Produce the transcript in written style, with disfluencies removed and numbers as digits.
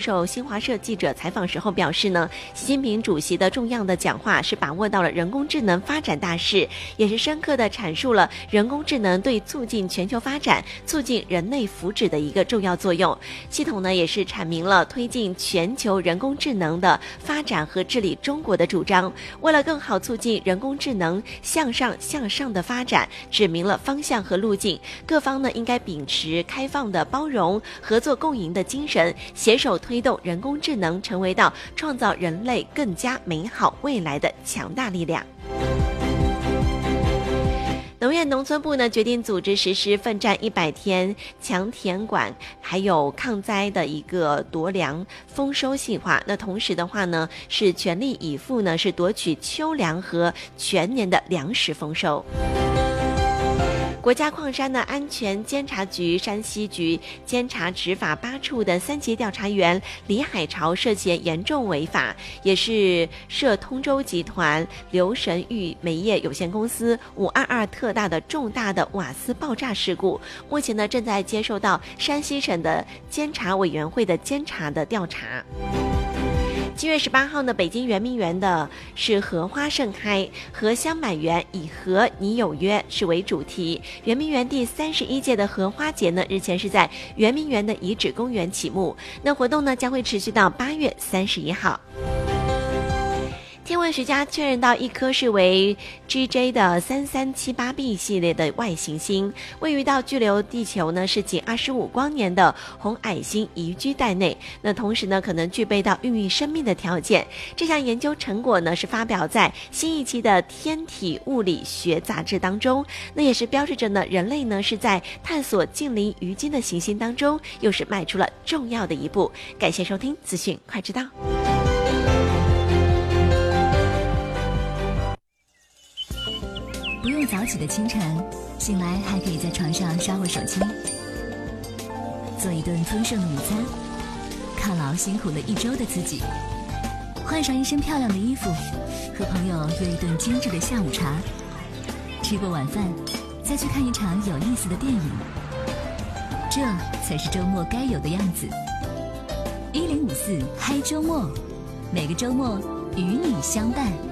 受新华社记者采访时候表示呢，习近平主席的重要的讲话是把握到了人工智能发展大势，也是深刻地阐述了人工智能对促进全球发展、促进人类福祉的一个重要作用。系统呢也是阐明了推进全球人工智能的发展和治理中国的主张。为了更好促进人工智能向上的发展，指明了方向和路径。各方呢应该秉持开放的包容、合作共赢的精神，携手推动人工智能成为到创造人类更加美好未来的强大力量。农业农村部呢决定组织实施奋战100天强田管还有抗灾的一个夺粮丰收计划。那同时的话呢，是全力以赴呢是夺取秋粮和全年的粮食丰收。国家矿山的安全监察局山西局监察执法8处的3级调查员李海潮涉嫌严重违法，也是涉通州集团刘神玉煤业有限公司522特大的重大的瓦斯爆炸事故，目前呢正在接受到山西省的监察委员会的监察的调查。7月18号呢，北京圆明园的是荷花盛开，荷香满园，以和你有约是为主题。圆明园第31届的荷花节呢，日前是在圆明园的遗址公园启幕，那活动呢将会持续到8月31号。天文学家确认到一颗是为 GJ 的3378b 系列的外行星，位于到距离地球呢是仅25光年的红矮星宜居带内，那同时呢可能具备到孕育生命的条件。这项研究成果呢是发表在新一期的天体物理学杂志当中，那也是标志着呢人类呢是在探索近邻于今的行星当中又是迈出了重要的一步。感谢收听资讯快知道。 不用早起的清晨，醒来还可以在床上刷会手机，做一顿丰盛的午餐，犒劳辛苦了一周的自己，换上一身漂亮的衣服，和朋友约一顿精致的下午茶，吃过晚饭再去看一场有意思的电影，这才是周末该有的样子。1054嗨周末，每个周末与你相伴。